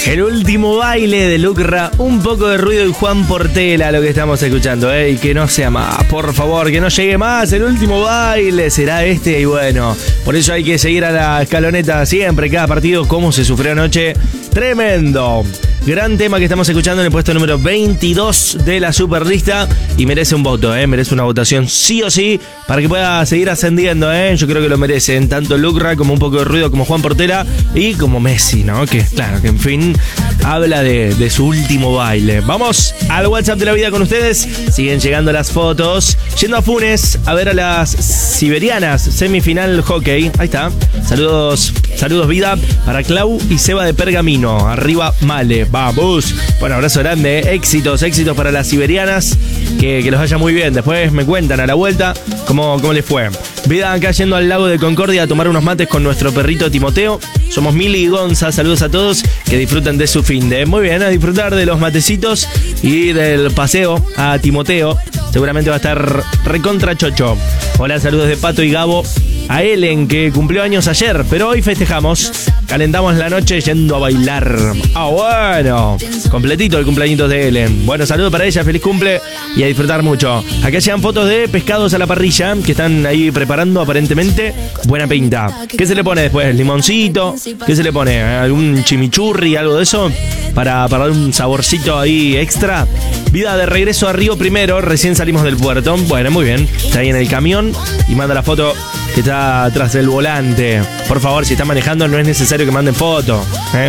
El último baile de Lucra, un poco de ruido y Juan Portela, lo que estamos escuchando, y que no sea más, por favor, que no llegue más. El último baile será este, y bueno, por eso hay que seguir a la escaloneta siempre, cada partido, como se sufrió anoche. Tremendo. Gran tema que estamos escuchando en el puesto número 22 de la Superlista y merece un voto, merece una votación sí o sí para que pueda seguir ascendiendo, Yo creo que lo merecen tanto Lucra como un poco de ruido como Juan Portela y como Messi, ¿no? Que claro, que en fin habla de su último baile. Vamos al WhatsApp de la vida con ustedes. Siguen llegando las fotos. Yendo a Funes a ver a las siberianas, semifinal hockey. Ahí está. Saludos vida para Clau y Seba de Pergamino. Arriba Male. Vamos. Bueno, abrazo grande, éxitos para las siberianas. Que los vaya muy bien. Después me cuentan a la vuelta cómo les fue. Vida acá yendo al lago de Concordia a tomar unos mates con nuestro perrito Timoteo. Somos Mili y Gonza. Saludos a todos que disfruten de su fin de. Muy bien, a disfrutar de los matecitos y del paseo a Timoteo. Seguramente va a estar recontra chocho. Hola, saludos de Pato y Gabo. A Ellen, que cumplió años ayer, pero hoy festejamos. Calentamos la noche yendo a bailar. Bueno, completito el cumpleañito de Ellen. Bueno, saludos para ella, feliz cumple y a disfrutar mucho. Acá llegan fotos de pescados a la parrilla que están ahí preparando aparentemente. Buena pinta. ¿Qué se le pone después? ¿Limoncito? ¿Qué se le pone? ¿Algún chimichurri, algo de eso? Para dar un saborcito ahí extra. Vida de regreso a Río Primero, recién salimos del puerto. Bueno, muy bien. Está ahí en el camión y manda la foto que está atrás del volante. Por favor, si están manejando no es necesario que manden foto,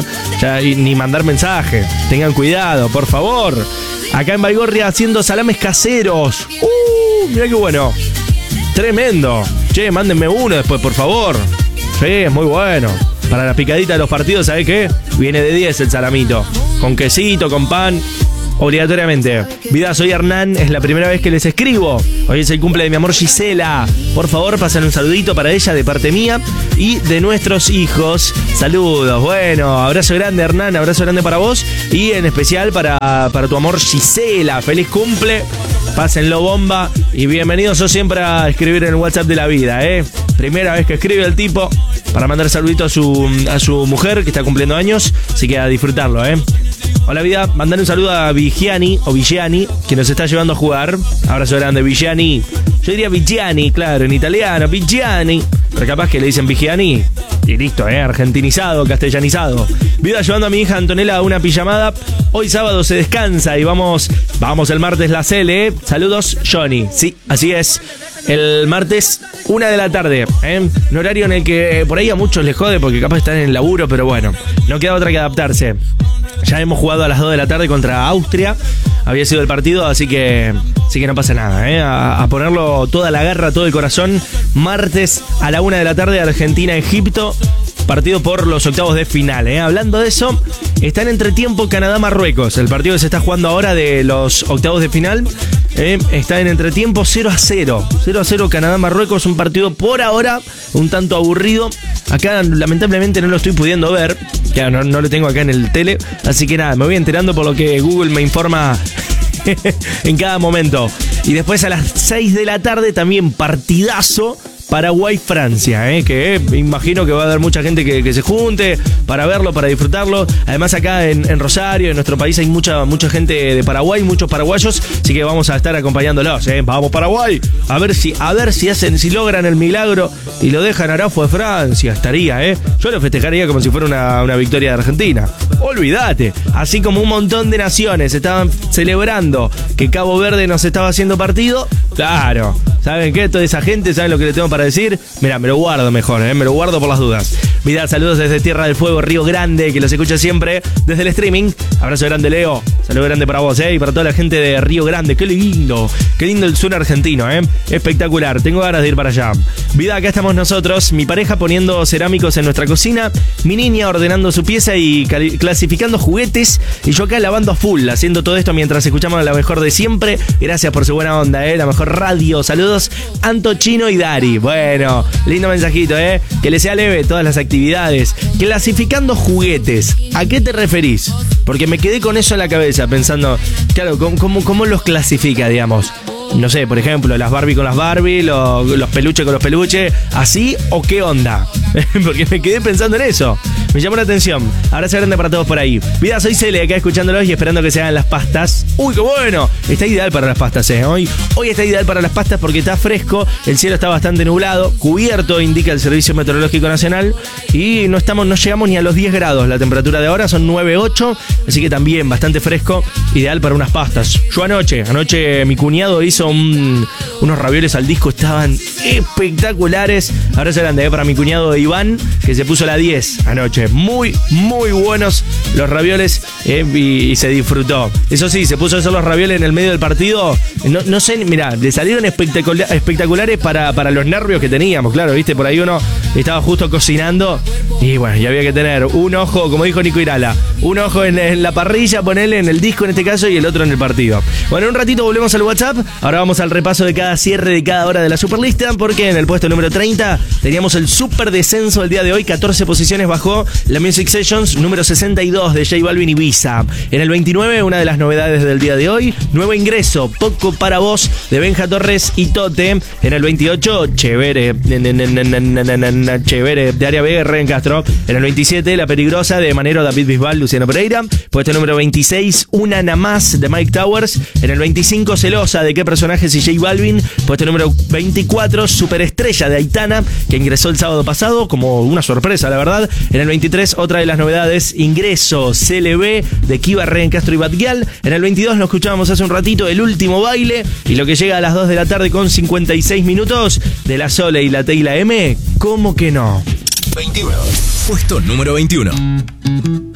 ni mandar mensaje. Tengan cuidado, por favor. Acá en Baigorria haciendo salames caseros. Mirá qué bueno. Tremendo. Che, mándenme uno después, por favor. Sí, es muy bueno. Para la picadita de los partidos, ¿sabés qué? Viene de 10 el salamito. Con quesito, con pan. Obligatoriamente. Vida, soy Hernán, es la primera vez que les escribo. Hoy es el cumple de mi amor Gisela. Por favor, pasen un saludito para ella de parte mía y de nuestros hijos. Saludos. Bueno, abrazo grande, Hernán, abrazo grande para vos y en especial para tu amor Gisela. Feliz cumple, pásenlo bomba y bienvenidos yo siempre a escribir en el WhatsApp de la vida, Primera vez que escribe el tipo para mandar saludito a su mujer que está cumpliendo años, así que a disfrutarlo, Hola vida, mandar un saludo a Vigiani o Vigiani, que nos está llevando a jugar. Abrazo grande, Vigiani. Yo diría Vigiani, claro, en italiano, Vigiani. Pero capaz que le dicen Vigiani y listo, argentinizado, castellanizado. Vida llevando a mi hija Antonella a una pijamada. Hoy sábado se descansa y vamos el martes la Cele, Saludos, Johnny. Sí, así es. El martes, 1 de la tarde, un horario en el que por ahí a muchos les jode porque capaz están en el laburo, pero bueno, no queda otra que adaptarse. Ya hemos jugado a las 2 de la tarde contra Austria. Había sido el partido, así que no pasa nada, A ponerlo toda la garra, todo el corazón. Martes a la 1 de la tarde, Argentina-Egipto. Partido por los octavos de final, Hablando de eso, está en entretiempo Canadá-Marruecos. El partido que se está jugando ahora de los octavos de final. Está en entretiempo 0-0. 0-0 Canadá-Marruecos. Un partido por ahora un tanto aburrido. Acá lamentablemente no lo estoy pudiendo ver. Claro, no lo tengo acá en el tele. Así que nada, me voy enterando por lo que Google me informa en cada momento. Y después a las 6 de la tarde también partidazo. Paraguay-Francia, que imagino que va a haber mucha gente que se junte para verlo, para disfrutarlo. Además acá en Rosario, en nuestro país, hay mucha gente de Paraguay, muchos paraguayos, así que vamos a estar acompañándolos, Vamos Paraguay, a ver si logran el milagro y lo dejan Arafo de Francia, estaría, Yo lo festejaría como si fuera una victoria de Argentina. Olvídate, así como un montón de naciones estaban celebrando que Cabo Verde nos estaba haciendo partido, claro. ¿Saben qué? Toda esa gente, ¿saben lo que le tengo para decir? Mira, me lo guardo mejor, me lo guardo por las dudas. Mirá, saludos desde Tierra del Fuego, Río Grande, que los escucha siempre desde el streaming. Abrazo grande, Leo. Saludo grande para vos, y para toda la gente de Río Grande. Qué lindo el sur argentino, espectacular. Tengo ganas de ir para allá. Vida, acá estamos nosotros, mi pareja poniendo cerámicos en nuestra cocina, mi niña ordenando su pieza y clasificando juguetes, y yo acá lavando a full, haciendo todo esto mientras escuchamos la mejor de siempre. Gracias por su buena onda, la mejor radio. Saludos, Anto, Chino y Dari. Bueno, lindo mensajito, que le sea leve todas las actividades. Clasificando juguetes, ¿a qué te referís? Porque me quedé con eso en la cabeza, pensando, claro, ¿cómo los clasifica, digamos? No sé, por ejemplo, las Barbie con las Barbie, los peluches con los peluches, ¿así o qué onda? Porque me quedé pensando en eso. Me llamó la atención. Abrazo grande para todos por ahí. Vida, soy Cele, acá escuchándolos y esperando que se hagan las pastas. ¡Uy, qué bueno! Está ideal para las pastas, Hoy está ideal para las pastas porque está fresco, el cielo está bastante nublado, cubierto, indica el Servicio Meteorológico Nacional, y no llegamos ni a los 10 grados. La temperatura de ahora son 9,8, así que también bastante fresco, ideal para unas pastas. Yo anoche mi cuñado hizo unos ravioles al disco, estaban espectaculares. Abrazo grande para mi cuñado Iván, que se puso la 10 anoche. Muy, muy buenos los ravioles y se disfrutó. Eso sí, se puso a hacer los ravioles en el medio del partido. No sé, mirá, le salieron espectaculares para los nervios que teníamos, claro, viste, por ahí uno estaba justo cocinando y bueno, y había que tener un ojo, como dijo Nico Irala, un ojo en la parrilla, ponerle en el disco en este caso y el otro en el partido. Bueno, en un ratito volvemos al WhatsApp. Ahora vamos al repaso de cada cierre de cada hora de la Superlista, porque en el puesto número 30 teníamos el super descenso del día de hoy. 14 posiciones bajó la Music Sessions, número 62 de J Balvin y Visa. En el 29, una de las novedades del día de hoy, nuevo ingreso, Poco para Vos, de Benja Torres y Tote. En el 28, Chévere, de Área B, Ren Castro. En el 27, La Peligrosa, de Manero, David Bisbal, Luciano Pereira. Puesto número 26, Una Namás, de Mike Towers. En el 25, Celosa, de Qué Personajes y J Balvin. Puesto número 24, Superestrella, de Aitana, que ingresó el sábado pasado como una sorpresa, la verdad. En el 23, otra de las novedades, Ingreso, CLB, de Kiva, Ren Castro y Batguial. En el 22 lo escuchábamos hace un ratito, El Último Baile, y lo que llega a las 2 de la tarde con 56 minutos, de La Sole y la T y la M, ¿cómo que no? 21. Puesto número 21.